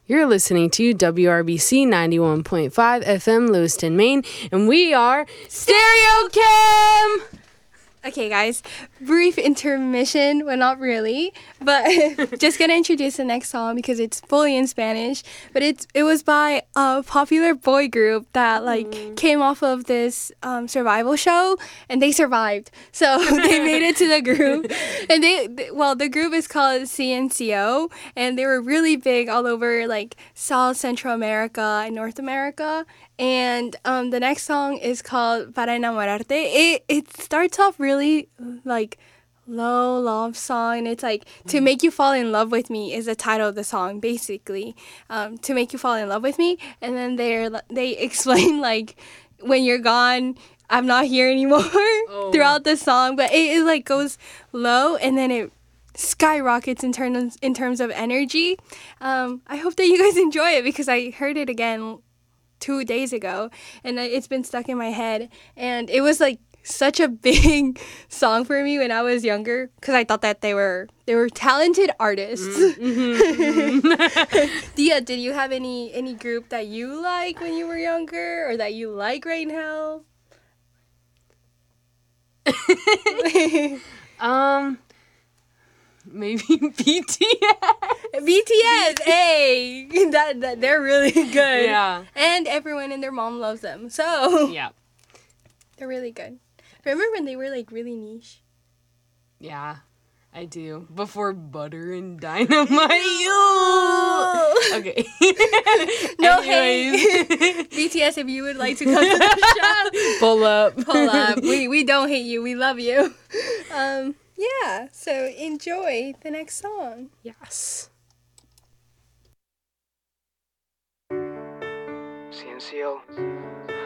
You're listening to WRBC 91.5 FM, Lewiston, Maine, and we are Stereo Cam! Okay, guys, brief intermission. Well, not really, but just gonna introduce the next song because it's fully in Spanish. But it was by a popular boy group that came off of this survival show, and they survived. So they made it to the group, and the group is called CNCO, and they were really big all over South Central America and North America. And the next song is called Para Enamorarte. It starts off really low love song, and it's To Make You Fall in Love with Me is the title of the song, basically. To Make You Fall in Love with Me, and then they explain when you're gone, I'm not here anymore throughout the song, but it goes low and then it skyrockets in terms of energy. I hope that you guys enjoy it because I heard it again 2 days ago and it's been stuck in my head, and it was such a big song for me when I was younger because I thought that they were talented artists. Dia, did you have any group that you like when you were younger or that you like right now? Maybe BTS. BTS, hey, that they're really good. Yeah. And everyone and their mom loves them. So Yeah. They're really good. Remember when they were really niche? Yeah, I do. Before Butter and Dynamite. Okay. No Anyways. hate. BTS, if you would like to come to the show, Pull up. pull up. We don't hate you. We love you. Yeah, so enjoy the next song. Yes. CNCO.